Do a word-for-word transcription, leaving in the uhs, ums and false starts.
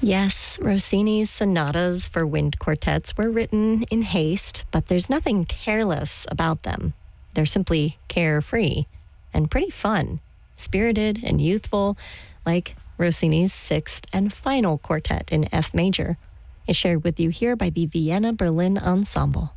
Yes, Rossini's sonatas for wind quartets were written in haste, but there's nothing careless about them. They're simply carefree and pretty fun, spirited and youthful, like Rossini's sixth and final quartet in F major. It's shared with you here by the Vienna Berlin Ensemble.